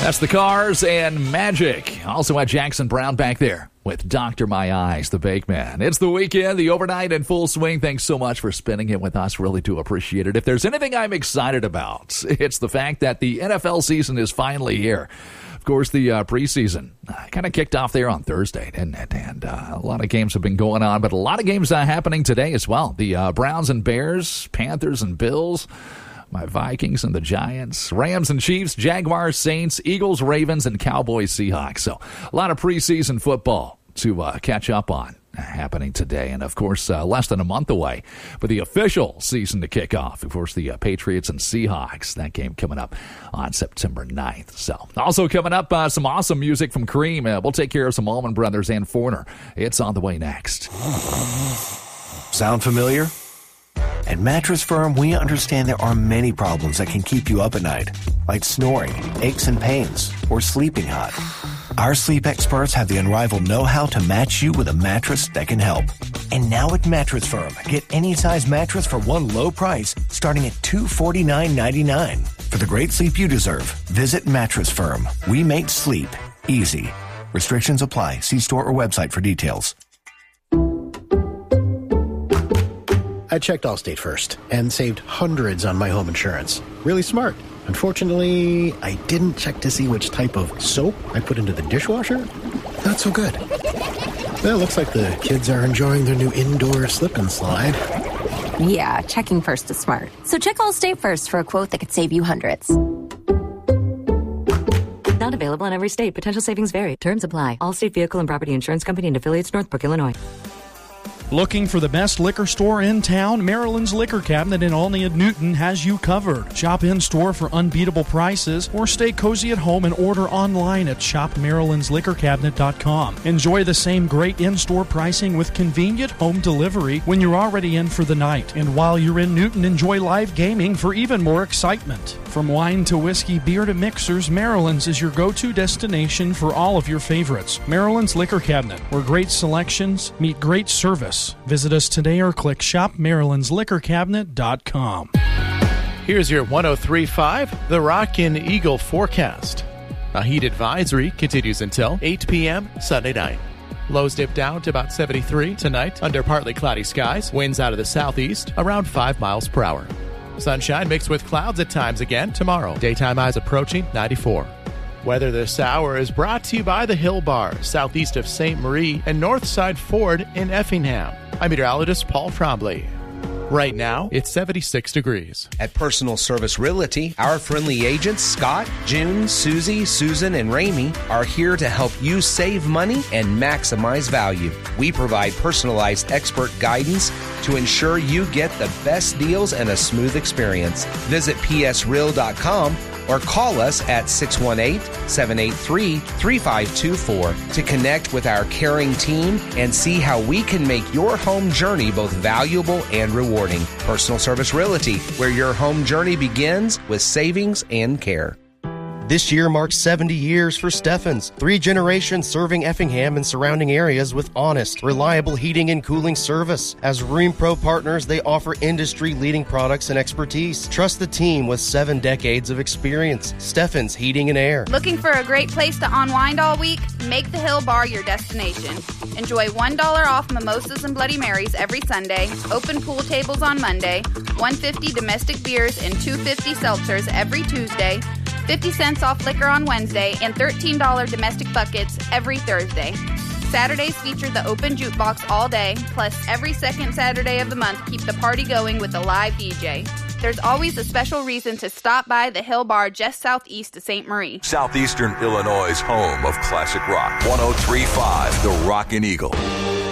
That's the Cars and Magic. Also at Jackson Brown back there with Dr. My Eyes, the Bake Man. It's the weekend, the overnight in full swing. Thanks so much for spending it with us. Really do appreciate it. If there's anything I'm excited about, it's the fact that the NFL season is finally here. Of course, the preseason kind of kicked off there on Thursday, didn't it? And a lot of games have been going on, but a lot of games happening today as well. The Browns and Bears, Panthers and Bills, my Vikings and the Giants, Rams and Chiefs, Jaguars, Saints, Eagles, Ravens, and Cowboys, Seahawks. So a lot of preseason football to catch up on happening today. And, of course, less than a month away for the official season to kick off. Of course, the Patriots and Seahawks, that game coming up on September 9th. So also coming up, some awesome music from Cream. We'll take care of some Allman Brothers and Foreigner. It's on the way next. Sound familiar? At Mattress Firm, we understand there are many problems that can keep you up at night, like snoring, aches and pains, or sleeping hot. Our sleep experts have the unrivaled know-how to match you with a mattress that can help. And now at Mattress Firm, get any size mattress for one low price, starting at $249.99. For the great sleep you deserve, visit Mattress Firm. We make sleep easy. Restrictions apply. See store or website for details. I checked Allstate first and saved hundreds on my home insurance. Really smart. Unfortunately, I didn't check to see which type of soap I put into the dishwasher. Not so good. Well, looks like the kids are enjoying their new indoor slip and slide. Yeah, checking first is smart. So check Allstate first for a quote that could save you hundreds. Not available in every state. Potential savings vary. Terms apply. Allstate Vehicle and Property Insurance Company and affiliates, Northbrook, Illinois. Looking for the best liquor store in town? Maryland's Liquor Cabinet in Olney and Newton has you covered. Shop in-store for unbeatable prices or stay cozy at home and order online at shopmarylandsliquorcabinet.com. Enjoy the same great in-store pricing with convenient home delivery when you're already in for the night. And while you're in Newton, enjoy live gaming for even more excitement. From wine to whiskey, beer to mixers, Maryland's is your go-to destination for all of your favorites. Maryland's Liquor Cabinet, where great selections meet great service. Visit us today or click shopmarylandsliquorcabinet.com. Here's your 103.5 The Rockin' Eagle forecast. A heat advisory continues until 8 p.m. Sunday night. Lows dip down to about 73 tonight under partly cloudy skies. Winds out of the southeast around 5 miles per hour. Sunshine mixed with clouds at times again tomorrow. Daytime highs approaching 94. Weather this hour is brought to you by the Hill Bar, southeast of St. Marie, and Northside Ford in Effingham. I'm meteorologist Paul Trombley. Right now, it's 76 degrees. At Personal Service Realty, our friendly agents, Scott, June, Susie, Susan, and Ramey, are here to help you save money and maximize value. We provide personalized expert guidance to ensure you get the best deals and a smooth experience. Visit psreal.com or call us at 618-783-3524 to connect with our caring team and see how we can make your home journey both valuable and rewarding. Personal Service Realty, where your home journey begins with savings and care. This year marks 70 years for Steffens, 3 generations serving Effingham and surrounding areas with honest, reliable heating and cooling service. As Rheem Pro partners, they offer industry-leading products and expertise. Trust the team with 7 decades of experience. Steffens Heating and Air. Looking for a great place to unwind all week? Make the Hill Bar your destination. Enjoy $1 off mimosas and Bloody Marys every Sunday, open pool tables on Monday, $1.50 domestic beers and $2.50 seltzers every Tuesday, 50 cents off liquor on Wednesday, and $13 domestic buckets every Thursday. Saturdays feature the open jukebox all day, plus every second Saturday of the month keep the party going with a live DJ. There's always a special reason to stop by the Hill Bar just southeast of St. Marie. Southeastern Illinois' home of classic rock. 103.5 The Rockin' Eagle.